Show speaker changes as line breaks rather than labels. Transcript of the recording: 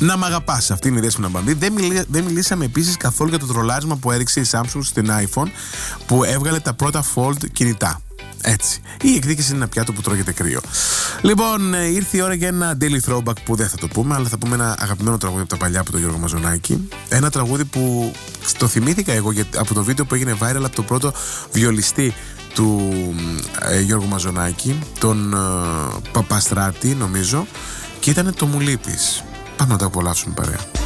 Να μ' αγαπάς, αυτή είναι η Δέσποινα Μπαμβί. Δεν μιλήσαμε επίσης καθόλου για το τρολάρισμα που έριξε η Samsung στην iPhone που έβγαλε τα πρώτα Fold κινητά. Έτσι. Η εκδίκηση είναι ένα πιάτο που τρώγεται κρύο. Λοιπόν, ήρθε η ώρα για ένα daily throwback που δεν θα το πούμε, αλλά θα πούμε ένα αγαπημένο τραγούδι από τα παλιά από τον Γιώργο Μαζονάκη. Ένα τραγούδι που το θυμήθηκα εγώ από το βίντεο που έγινε viral από το πρώτο βιολιστή του Γιώργου Μαζονάκη, τον Παπαστράτη νομίζω, και ήταν το Μου λείπεις. Πάμε να το απολαύσουμε παρέα.